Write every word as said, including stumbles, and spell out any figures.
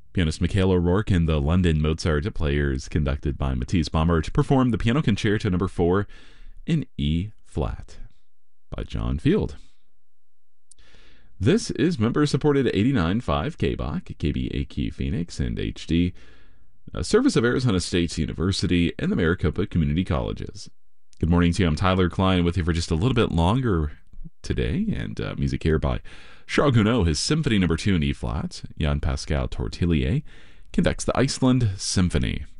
Pianist Mikhail O'Rourke and the London Mozart Players, conducted by Matisse Baumert, performed the Piano Concerto number four in E flat by John Field. This is member-supported eighty-nine point five K B A C, K B A Q Phoenix, and H D, a service of Arizona State University and the Maricopa Community Colleges. Good morning to you. I'm Tyler Klein with you for just a little bit longer today, and uh, music here by Charles Gounod, his Symphony number two in E flat. Jan Pascal Tortelier conducts the Iceland Symphony.